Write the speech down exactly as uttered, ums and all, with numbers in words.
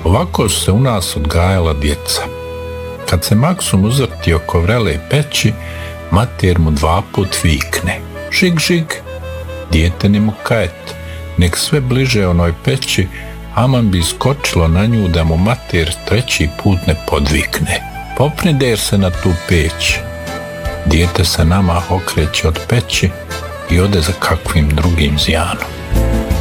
Ovako su se u nas odgajala djeca. Kad se Maksum uzvrti oko vrele peći, mater mu dva put vikne: žig, žig. Dijete ni mu kajet, nek sve bliže onoj peći, aman bi iskočilo na nju da mu mater treći put ne podvikne: popni der se na tu peć. Dijete se namah okreće od peći i ode za kakvim drugim zjanom.